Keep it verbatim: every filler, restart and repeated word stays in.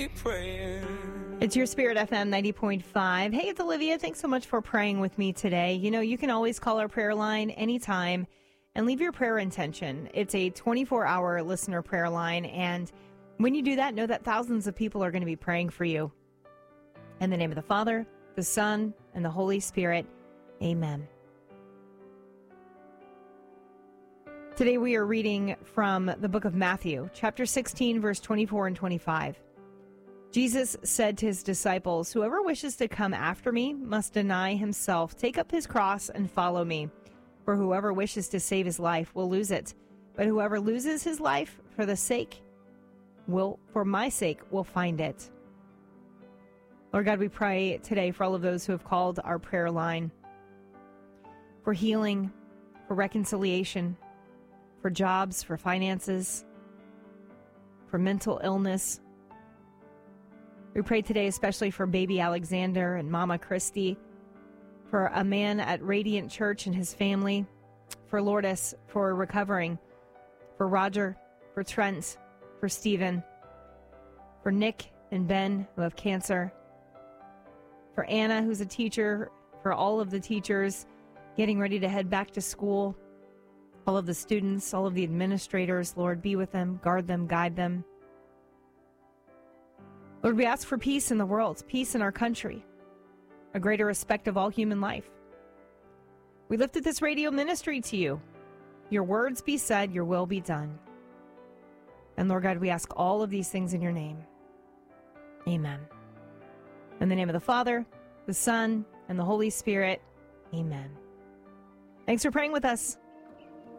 praying. It's your Spirit F M ninety point five. Hey, it's Olivia. Thanks so much for praying with me today. You know, you can always call our prayer line anytime and leave your prayer intention. It's a twenty-four hour listener prayer line, and when you do that, know that thousands of people are going to be praying for you. In the name of the Father, the Son, and the Holy Spirit, amen. Today we are reading from the book of Matthew, chapter sixteen, verse twenty-four and twenty-five. Jesus said to his disciples, "Whoever wishes to come after me must deny himself, take up his cross, and follow me. For whoever wishes to save his life will lose it, but whoever loses his life for the sake will, for my sake, will find it." Lord God, we pray today for all of those who have called our prayer line, for healing, for reconciliation, for jobs, for finances, for mental illness. We pray today especially for baby Alexander and Mama Christy, for a man at Radiant Church and his family, for Lourdes for recovering, for Roger, for Trent, for Stephen, for Nick and Ben who have cancer, for Anna who's a teacher, for all of the teachers getting ready to head back to school, all of the students, all of the administrators. Lord, be with them, guard them, guide them. Lord, we ask for peace in the world, peace in our country, a greater respect of all human life. We lifted this radio ministry to you. Your words be said, your will be done. And Lord God, we ask all of these things in your name. Amen. In the name of the Father, the Son, and the Holy Spirit, amen. Thanks for praying with us.